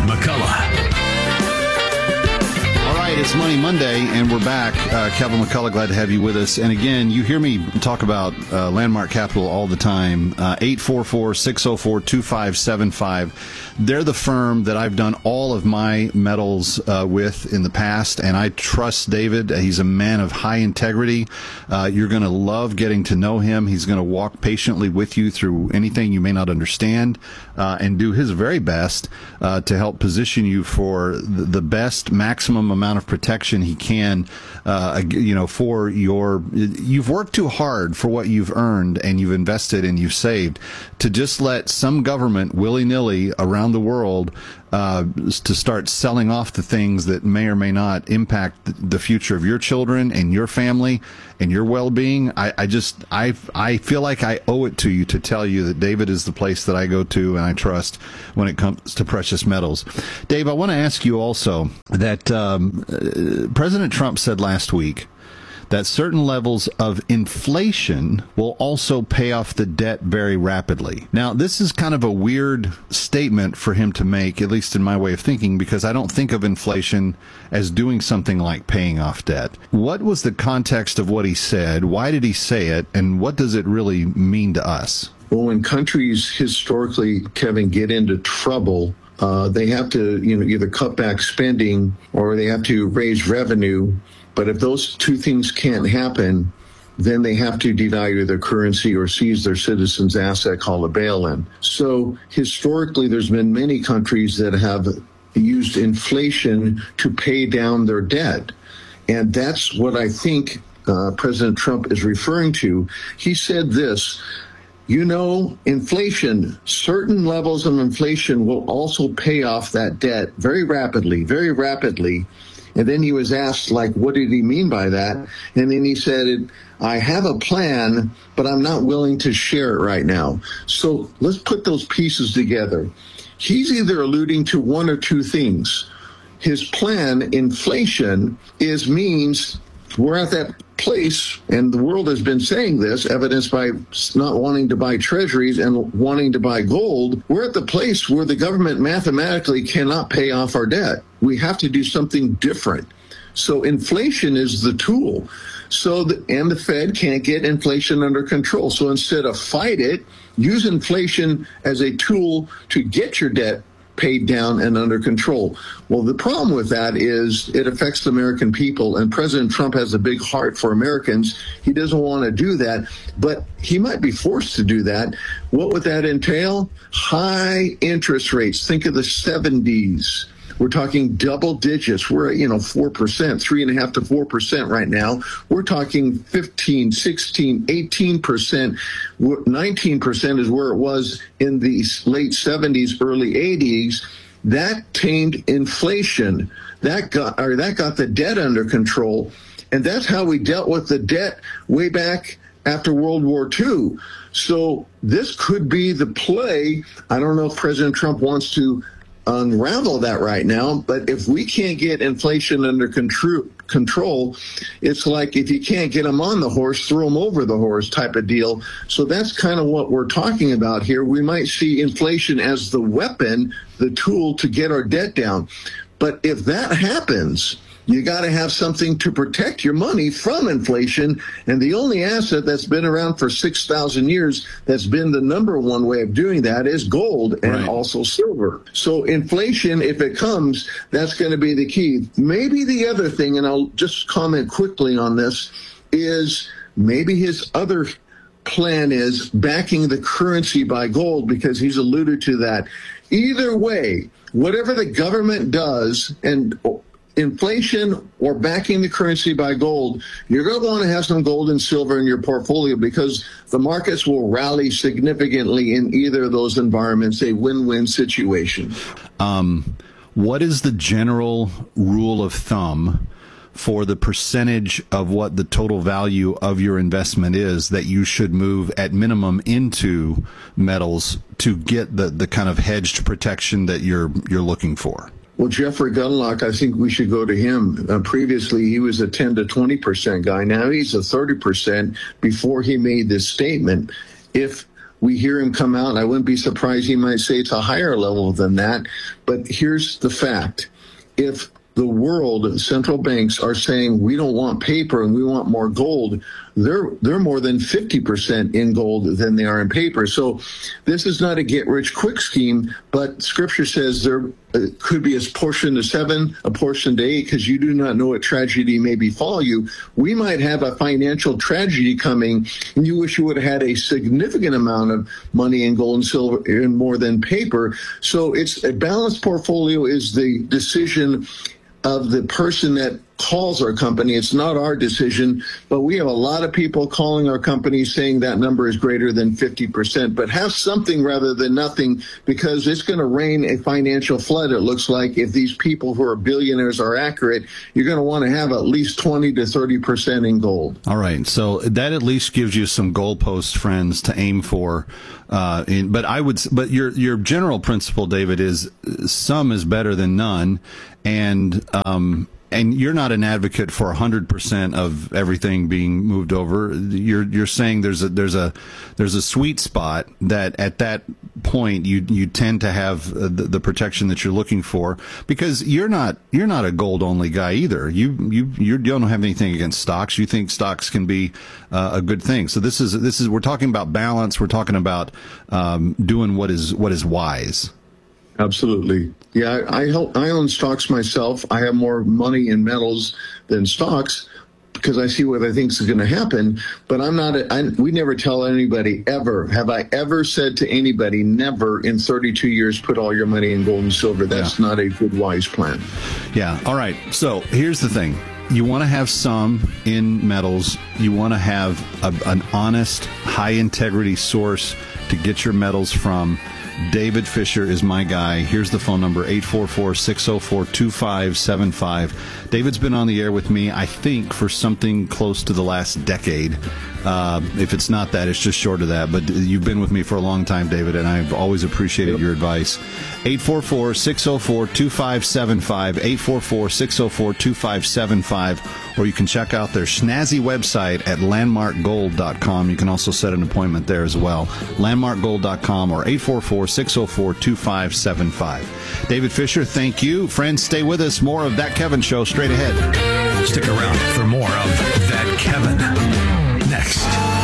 McCullough. All right, it's Money Monday, and we're back. Kevin McCullough, glad to have you with us. And again, you hear me talk about Landmark Capital all the time. 844-604-2575. They're the firm that I've done all of my metals with in the past, and I trust David. He's a man of high integrity. You're going to love getting to know him. He's going to walk patiently with you through anything you may not understand and do his very best to help position you for the best maximum amount of protection he can, for you've worked too hard for what you've earned and you've invested and you've saved to just let some government willy-nilly around the world to start selling off the things that may or may not impact the future of your children and your family and your well-being. I feel like I owe it to you to tell you that David is the place that I go to and I trust when it comes to precious metals. Dave, I want to ask you also that President Trump said last week that certain levels of inflation will also pay off the debt very rapidly. Now, this is kind of a weird statement for him to make, at least in my way of thinking, because I don't think of inflation as doing something like paying off debt. What was the context of what he said? Why did he say it? And what does it really mean to us? Well, when countries historically, Kevin, get into trouble, they have to, either cut back spending or they have to raise revenue. But if those two things can't happen, then they have to devalue their currency or seize their citizens' asset called a bail-in. So historically, there's been many countries that have used inflation to pay down their debt. And that's what I think President Trump is referring to. He said this, inflation, certain levels of inflation will also pay off that debt very rapidly, very rapidly. And then he was asked, what did he mean by that? And then he said, I have a plan, but I'm not willing to share it right now. So let's put those pieces together. He's either alluding to one or two things. His plan, inflation, means we're at that place, and the world has been saying this, evidenced by not wanting to buy treasuries and wanting to buy gold. We're at the place where the government mathematically cannot pay off our debt. We have to do something different. So inflation is the tool. And the Fed can't get inflation under control. So instead of fight it, use inflation as a tool to get your debt paid down and under control. Well, the problem with that is it affects the American people, and President Trump has a big heart for Americans. He doesn't want to do that, but he might be forced to do that. What would that entail? High interest rates. Think of the 70s. We're talking double digits. We're at, 4%, 3.5% to 4% right now. We're talking 15, 16, 18%. 19% is where it was in the late 70s, early 80s. That tamed inflation. That got the debt under control. And that's how we dealt with the debt way back after World War II. So this could be the play. I don't know if President Trump wants to unravel that right now, but if we can't get inflation under control, it's like if you can't get them on the horse, throw them over the horse type of deal. So that's kind of what we're talking about here. We might see inflation as the weapon, the tool to get our debt down. But if that happens, you got to have something to protect your money from inflation. And the only asset that's been around for 6,000 years that's been the number one way of doing that is gold and also silver. So inflation, if it comes, that's going to be the key. Maybe the other thing, and I'll just comment quickly on this, is maybe his other plan is backing the currency by gold, because he's alluded to that. Either way, whatever the government does, and inflation or backing the currency by gold, you're going to want to have some gold and silver in your portfolio, because the markets will rally significantly in either of those environments, a win-win situation. What is the general rule of thumb for the percentage of what the total value of your investment is that you should move at minimum into metals to get the kind of hedged protection that you're looking for? Well, Jeffrey Gundlach, I think we should go to him. Previously, he was a 10 to 20% guy. Now he's a 30% before he made this statement. If we hear him come out, and I wouldn't be surprised he might say it's a higher level than that. But here's the fact. If the world, central banks are saying we don't want paper and we want more gold, they're more than 50% in gold than they are in paper. So this is not a get-rich-quick scheme, but Scripture says there could be a portion to 7, a portion to 8, because you do not know what tragedy may befall you. We might have a financial tragedy coming, and you wish you would have had a significant amount of money in gold and silver and more than paper. So it's a balanced portfolio is the decision of the person that calls our company. It's not our decision, but we have a lot of people calling our company saying that number is greater than 50%. But have something rather than nothing, because it's going to rain a financial flood, it looks like, if these people who are billionaires are accurate. You're going to want to have at least 20 to 30% in gold. All right. So that at least gives you some goalpost, friends, to aim for. But your general principle, David, is some is better than none. And you're not an advocate for 100% of everything being moved over. You're saying there's a sweet spot that at that point you tend to have the protection that you're looking for, because you're not a gold only guy either. You don't have anything against stocks. You think stocks can be a good thing. So this is we're talking about balance. We're talking about doing what is wise. Absolutely. Yeah, I own stocks myself. I have more money in metals than stocks because I see what I think is going to happen. But we never tell anybody ever. Have I ever said to anybody, never in 32 years, put all your money in gold and silver? That's not a good, wise plan. Yeah. All right. So here's the thing. You want to have some in metals. You want to have an honest, high-integrity source to get your metals from. David Fisher is my guy. Here's the phone number, 844-604-2575. David's been on the air with me, I think, for something close to the last decade. If it's not that, it's just short of that. But you've been with me for a long time, David, and I've always appreciated your advice. 844-604-2575, 844-604-2575, or you can check out their snazzy website at landmarkgold.com. You can also set an appointment there as well, landmarkgold.com or 844-604-2575. David Fisher, thank you. Friends, stay with us. More of That Kevin Show straight ahead. Stick around for more of That Kevin next.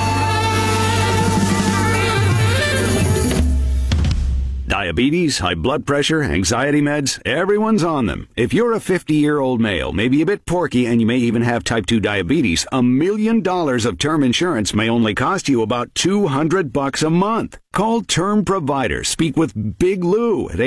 Diabetes, high blood pressure, anxiety meds, everyone's on them. If you're a 50-year-old male, maybe a bit porky, and you may even have type 2 diabetes, $1 million of term insurance may only cost you about $200 a month. Call Term Provider. Speak with Big Lou at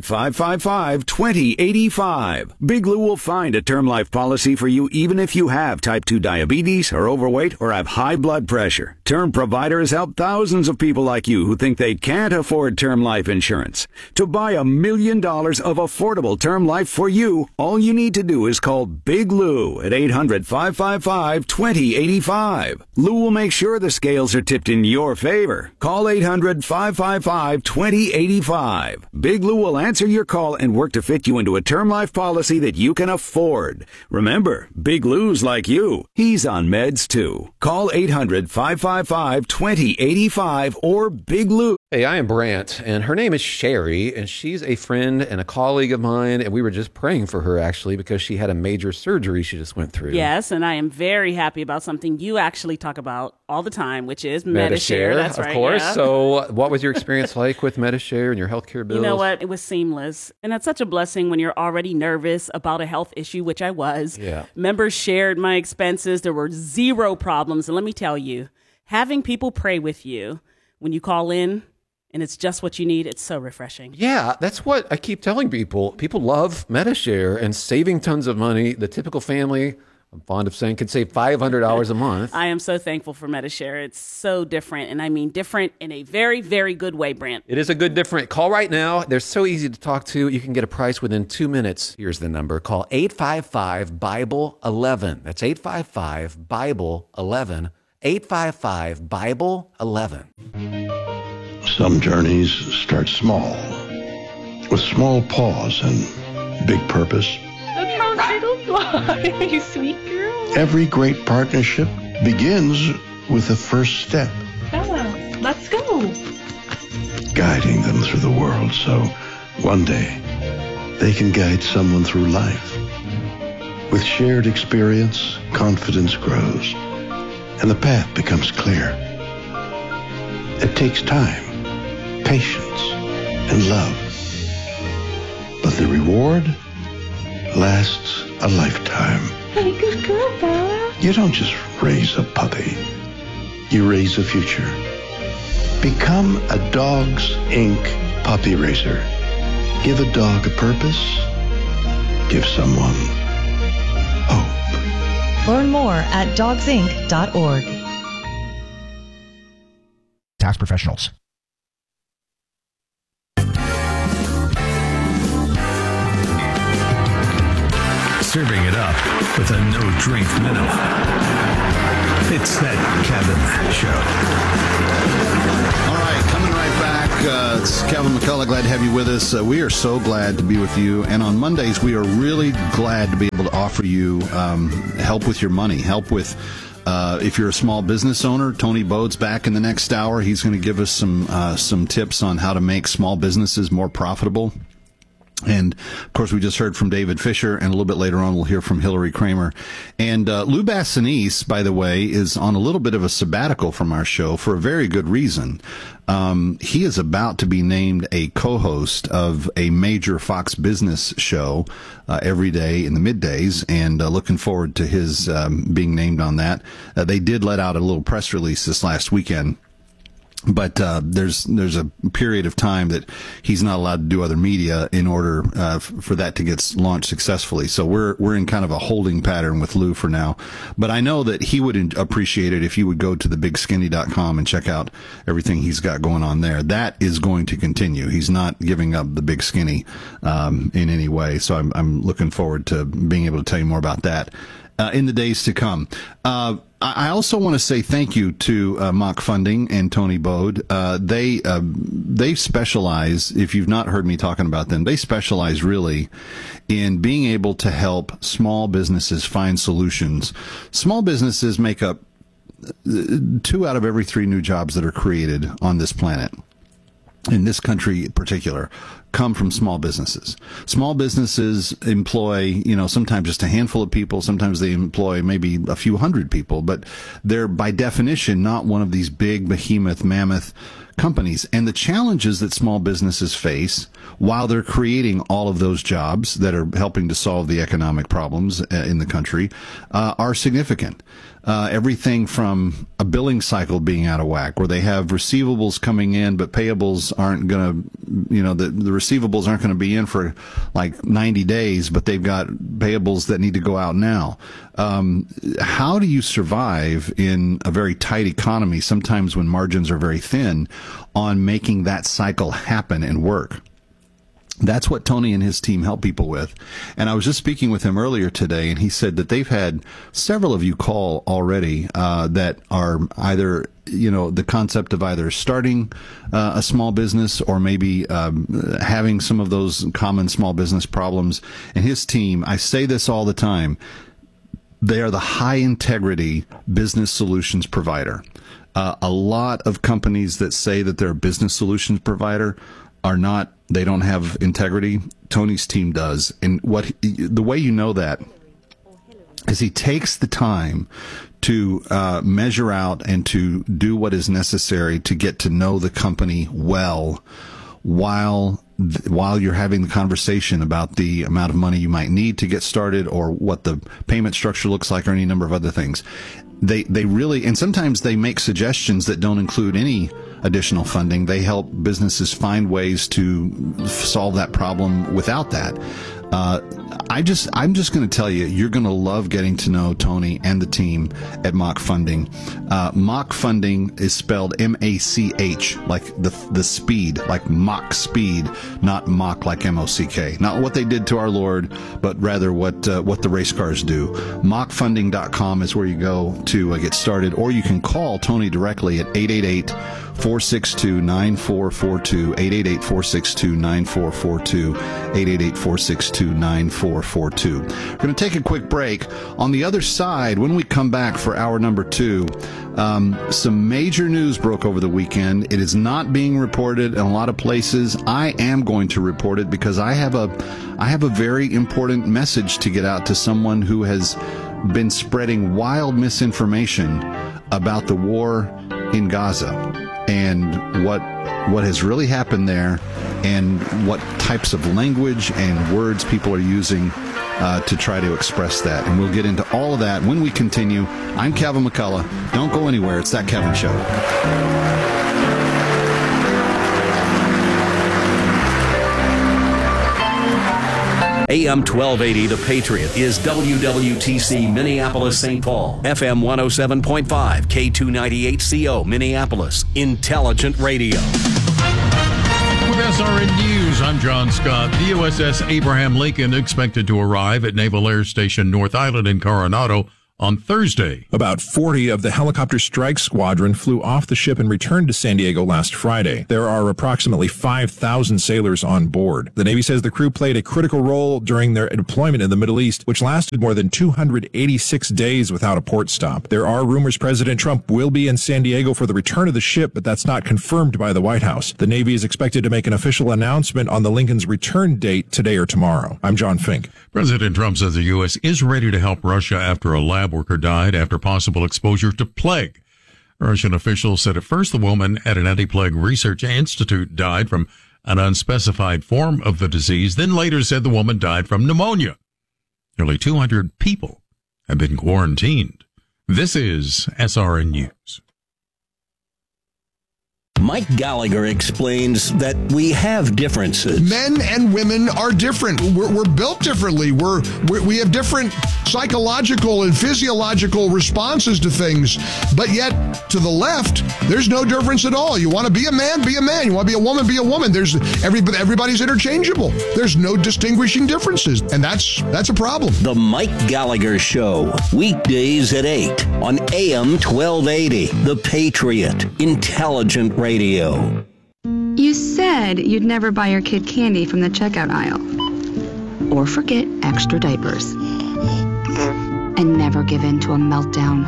800-555-2085. Big Lou will find a term life policy for you even if you have type 2 diabetes, are overweight, or have high blood pressure. Term Provider has helped thousands of people like you who think they can't afford term life insurance. To buy $1 million of affordable term life for you, all you need to do is call Big Lou at 800-555-2085. Lou will make sure the scales are tipped in your favor. Call 800-555-2085. Big Lou will answer your call and work to fit you into a term life policy that you can afford. Remember, Big Lou's like you. He's on meds too. Call 800-555-2085 or Big Lou. Hey, I am Brant, and her name is Sherry, and she's a friend and a colleague of mine, and we were just praying for her, actually, because she had a major surgery she just went through. Yes, and I am very happy about something you actually talk about all the time, which is Medi-Share. That's right. Of course. Yeah. So what was your experience like with Medi-Share and your healthcare bills? You know what? It was seamless. And that's such a blessing when you're already nervous about a health issue, which I was. Yeah. Members shared my expenses. There were zero problems. And let me tell you, having people pray with you when you call in, and it's just what you need, it's so refreshing. Yeah, that's what I keep telling people. People love Medi-Share and saving tons of money. The typical family, I'm fond of saying, can save $500 a month. I am so thankful for Medi-Share. It's so different, and I mean different in a very, very good way, Brant. It is a good different. Call right now. They're so easy to talk to. You can get a price within 2 minutes. Here's the number. Call 855-BIBLE-11. That's 855-BIBLE-11. 855-BIBLE-11. Some journeys start small, with small pause and big purpose. Look how little fly, you sweet girl. Every great partnership begins with the first step. Bella. Let's go. Guiding them through the world so one day they can guide someone through life. With shared experience, confidence grows, and the path becomes clear. It takes time, patience, and love. But the reward lasts a lifetime. Hey, good girl, Bella. You don't just raise a puppy. You raise a future. Become a Dogs Inc. puppy raiser. Give a dog a purpose. Give someone hope. Learn more at dogsinc.org. Tax professionals. Serving it up with a no-drink minnow. It's that Kevin Show. All right, coming right back. It's Kevin McCullough. Glad to have you with us. We are so glad to be with you. And on Mondays, we are really glad to be able to offer you help with your money, help with if you're a small business owner. Tony Bode's back in the next hour. He's going to give us some tips on how to make small businesses more profitable. And, of course, we just heard from David Fisher, and a little bit later on we'll hear from Hillary Kramer. And Lou Bassanese, by the way, is on a little bit of a sabbatical from our show for a very good reason. He is about to be named a co-host of a major Fox Business show every day in the middays, and looking forward to his being named on that. They did let out a little press release this last weekend. But there's a period of time that he's not allowed to do other media in order for that to get launched successfully. So we're in kind of a holding pattern with Lou for now. But I know that he would appreciate it if you would go to thebigskinny.com and check out everything he's got going on there. That is going to continue. He's not giving up the Big Skinny in any way. So I'm looking forward to being able to tell you more about that in the days to come. I also want to say thank you to Mock Funding and Tony Bode. They specialize, if you've not heard me talking about them, they specialize really in being able to help small businesses find solutions. Small businesses make up 2 out of every 3 new jobs that are created on this planet, in this country in particular, come from small businesses. Small businesses employ, sometimes just a handful of people. Sometimes they employ maybe a few hundred people, but they're by definition not one of these big behemoth, mammoth companies. And the challenges that small businesses face while they're creating all of those jobs that are helping to solve the economic problems in the country are significant. Everything from a billing cycle being out of whack, where they have receivables coming in, but payables aren't going to, the receivables aren't going to be in for like 90 days, but they've got payables that need to go out now. How do you survive in a very tight economy, sometimes when margins are very thin, on making that cycle happen and work? That's what Tony and his team help people with. And I was just speaking with him earlier today, and he said that they've had several of you call already that are either, the concept of either starting a small business or maybe having some of those common small business problems. And his team, I say this all the time, they are the high integrity business solutions provider. A lot of companies that say that they're a business solutions provider are not. They don't have integrity. Tony's team does. And the way you know that is he takes the time to measure out and to do what is necessary to get to know the company well while you're having the conversation about the amount of money you might need to get started or what the payment structure looks like or any number of other things. They really, and sometimes they make suggestions that don't include any additional funding. They help businesses find ways to solve that problem without that. I'm just going to tell you, you're going to love getting to know Tony and the team at Mock Funding. Mock Funding is spelled M-A-C-H, like the speed, like Mach speed, not mock like M-O-C-K. Not what they did to our Lord, but rather what the race cars do. Mockfunding.com is where you go to get started, or you can call Tony directly at 888-462-9442, 888-462-9442, 888-462-9442. 888-282-9442. We're going to take a quick break. On the other side, when we come back for hour number 2, some major news broke over the weekend. It is not being reported in a lot of places. I am going to report it because I have a very important message to get out to someone who has been spreading wild misinformation about the war in Gaza and what has really happened there and what types of language and words people are using to try to express that. And we'll get into all of that when we continue. I'm Kevin McCullough. Don't go anywhere. It's That Kevin Show. AM 1280, The Patriot, is WWTC Minneapolis, St. Paul. FM 107.5, K298CO, Minneapolis. Intelligent radio. With SRN News, I'm John Scott. The USS Abraham Lincoln expected to arrive at Naval Air Station North Island in Coronado on Thursday. About 40 of the helicopter strike squadron flew off the ship and returned to San Diego last Friday. There are approximately 5,000 sailors on board. The Navy says the crew played a critical role during their deployment in the Middle East, which lasted more than 286 days without a port stop. There are rumors President Trump will be in San Diego for the return of the ship, but that's not confirmed by the White House. The Navy is expected to make an official announcement on the Lincoln's return date today or tomorrow. I'm John Fink. President Trump says the U.S. is ready to help Russia after a lab worker died after possible exposure to plague. Russian officials said at first the woman at an anti-plague research institute died from an unspecified form of the disease, then later said the woman died from pneumonia. Nearly 200 people have been quarantined. This is SRN News. Mike Gallagher explains that we have differences. Men and women are different. We're built differently. We have different psychological and physiological responses to things. But yet, to the left, there's no difference at all. You want to be a man, be a man. You want to be a woman, be a woman. There's everybody's interchangeable. There's no distinguishing differences, and that's a problem. The Mike Gallagher Show, weekdays at 8 on AM 1280. The Patriot, intelligent radio. You said you'd never buy your kid candy from the checkout aisle. Or forget extra diapers. And never give in to a meltdown.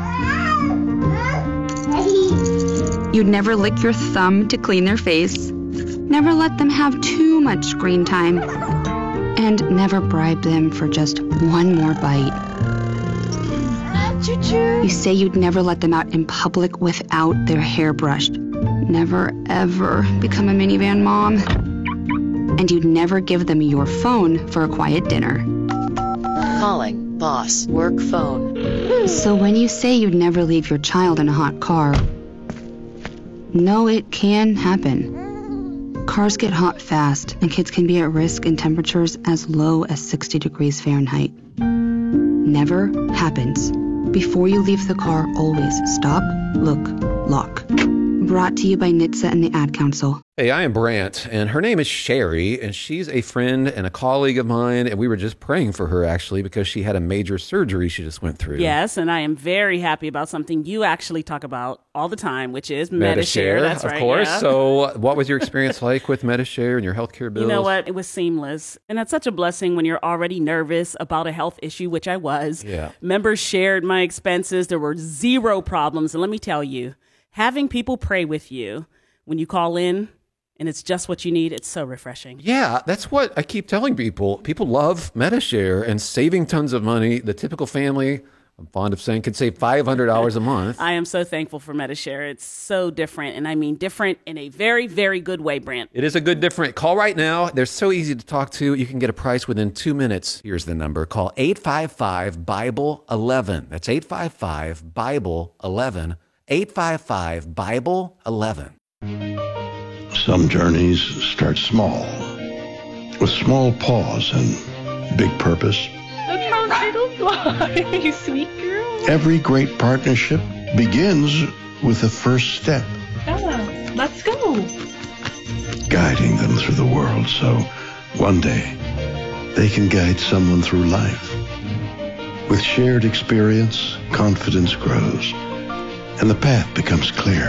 You'd never lick your thumb to clean their face. Never let them have too much screen time. And never bribe them for just one more bite. You say you'd never let them out in public without their hair brushed. Never, ever become a minivan mom. And you'd never give them your phone for a quiet dinner. Calling boss work phone. So when you say you'd never leave your child in a hot car, no, it can happen. Cars get hot fast, and kids can be at risk in temperatures as low as 60 degrees Fahrenheit. Never happens. Before you leave the car, always stop, look, lock. Brought to you by NHTSA and the Ad Council. Hey, I am Brant, and her name is Sherry, and she's a friend and a colleague of mine, and we were just praying for her, actually, because she had a major surgery she just went through. Yes, and I am very happy about something you actually talk about all the time, which is Medi-Share. That's right, of course. Yeah. So what was your experience like with Medi-Share and your healthcare bills? You know what? It was seamless. And that's such a blessing when you're already nervous about a health issue, which I was. Yeah. Members shared my expenses. There were zero problems. And let me tell you, having people pray with you when you call in, and it's just what you need, it's so refreshing. Yeah, that's what I keep telling people. People love Medi-Share and saving tons of money. The typical family, I'm fond of saying, could save $500 a month. I am so thankful for Medi-Share. It's so different, and I mean different in a very, very good way, Brant. It is a good different. Call right now. They're so easy to talk to. You can get a price within 2 minutes. Here's the number. Call 855-BIBLE-11. That's 855-BIBLE-11. 855-BIBLE-11. Some journeys start small, with small pause and big purpose. Look how little fly, you sweet girl. Every great partnership begins with the first step. Bella, let's go. Guiding them through the world so one day they can guide someone through life. With shared experience, confidence grows, and the path becomes clear.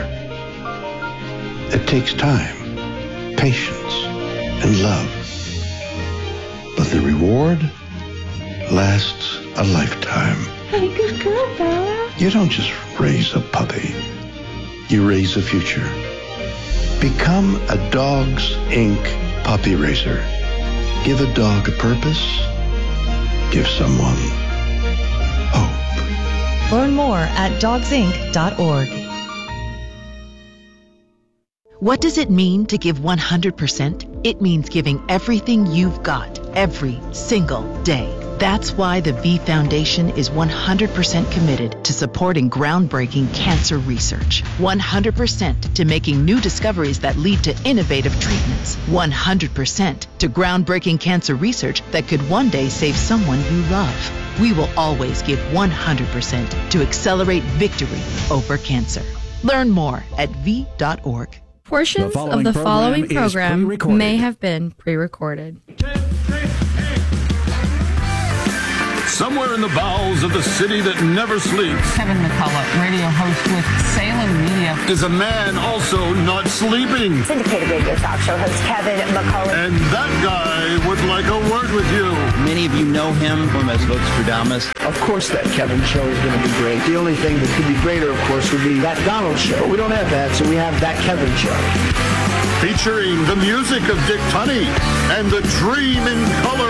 It takes time, patience, and love. But The reward lasts a lifetime. Hey, good girl, Bella. You don't just raise a puppy. You raise a future. Become a Dogs Inc. puppy raiser. Give a dog a purpose. Give someone hope. Learn more at dogsinc.org. What does it mean to give 100%? It means giving everything you've got every single day. That's why the V Foundation is 100% committed to supporting groundbreaking cancer research. 100% to making new discoveries that lead to innovative treatments. 100% to groundbreaking cancer research that could one day save someone you love. We will always give 100% to accelerate victory over cancer. Learn more at v.org. Portions of the following program may have been pre-recorded. Somewhere in the bowels of the city that never sleeps, Kevin McCullough, radio host with Salem Media, is a man also not sleeping. Syndicated radio talk show host Kevin McCullough. And that guy would like a word with you. Many of you know him from as Vostradamus. Of course that Kevin show is going to be great. The only thing that could be greater, of course, would be that Donald show. But we don't have that, so we have that Kevin show. Featuring the music of Dick Tunney and the Dream in Color